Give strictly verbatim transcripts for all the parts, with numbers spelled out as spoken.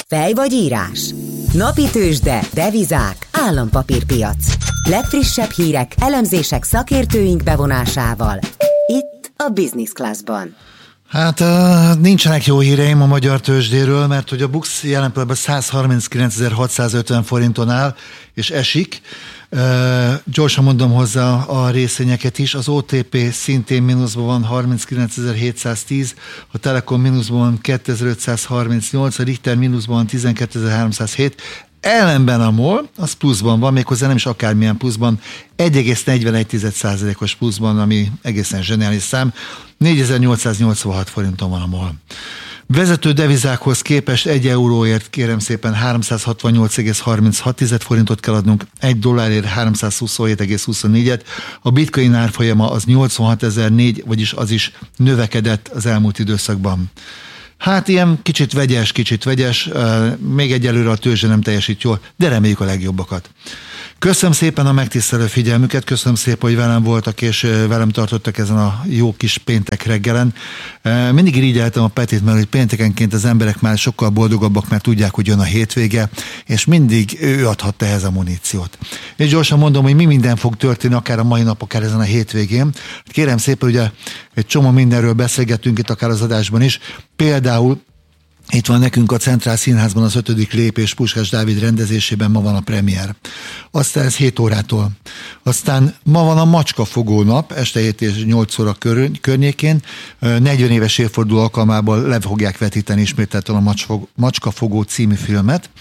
Fej vagy írás? Napi tőzsde, devizák, állampapírpiac. Legfrissebb hírek, elemzések szakértőink bevonásával. Itt a Business Classban. Hát nincsenek jó híreim a magyar tőzsdéről, mert hogy a BUX jelen pillanatban száz harminckilencezer-hatszázötven forinton áll, és esik. Uh, gyorsan mondom hozzá a részvényeket is. Az o té pé szintén mínuszban van harminckilencezer-hétszáztíz, a Telekom mínuszban van kétezer-ötszázharmincnyolc, a Richter mínuszban van tizenkétezer-háromszázhét, ellenben a MOL, az pluszban van, méghozzá nem is akármilyen pluszban, egy egész negyvenegy százalékos pluszban, ami egészen zseniális szám, négyezer-nyolcszáznyolcvanhat forinton van a MOL. Vezető devizákhoz képest egy euróért kérem szépen háromszázhatvannyolc egész harminchat forintot kell adnunk, egy dollárért háromszázhuszonhét egész huszonnégyet, a bitcoin árfolyama az nyolcvanhatezer-négy, vagyis az is növekedett az elmúlt időszakban. Hát ilyen kicsit vegyes, kicsit vegyes, még egyelőre a tőzsde nem teljesít jól, de reméljük a legjobbakat. Köszönöm szépen a megtisztelő figyelmüket, köszönöm szépen, hogy velem voltak és velem tartottak ezen a jó kis péntek reggelen. Mindig irigyeltem a Petit, mert hogy péntekenként az emberek már sokkal boldogabbak, mert tudják, hogy jön a hétvége, és mindig ő adhatta ehhez a muníciót. És gyorsan mondom, hogy mi minden fog történni, akár a mai nap, akár ezen a hétvégén. Kérem szépen, ugye egy csomó mindenről beszélgetünk itt akár az adásban is, például itt van nekünk a Centrál Színházban az ötödik lépés Puskás Dávid rendezésében, ma van a premier. Aztán ez hét órától. Aztán ma van a Macskafogó nap, este hét és nyolc óra kör, környékén. negyven éves évforduló alkalmából le fogják vetíteni ismételten a Macskafogó című filmet.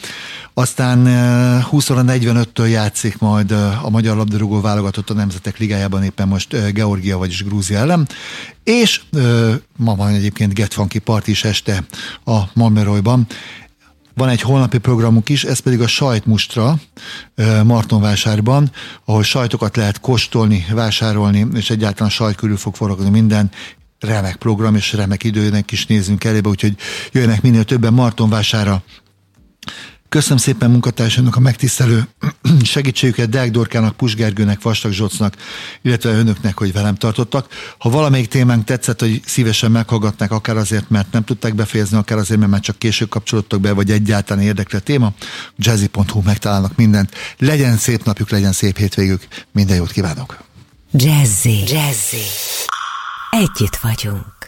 Aztán húsz óra negyvenöttől játszik majd a magyar labdarúgó válogatott a Nemzetek Ligájában éppen most Georgia, vagyis Grúzia ellen. És ma van egyébként Get Funky Party is este a Malmeroyban. Van egy holnapi programunk is, ez pedig a Sajtmustra Martonvásárban, ahol sajtokat lehet kóstolni, vásárolni, és egyáltalán sajt körül fog forogni minden. Remek program, és remek időnek is nézzünk elébe, úgyhogy jöjjenek minél többen Martonvására. Köszönöm szépen munkatársának a megtisztelő segítségüket, Deák Dorkának, Pus Gergőnek, Vastag Zsocnak, illetve önöknek, hogy velem tartottak. Ha valamelyik témánk tetszett, hogy szívesen meghallgatnák, akár azért, mert nem tudták befejezni, akár azért, mert már csak később kapcsolódtak be, vagy egyáltalán érdekli a téma, jazzy pont hu megtalálnak mindent. Legyen szép napjuk, legyen szép hétvégük. Minden jót kívánok! Jazzy. Jazzy. Együtt vagyunk.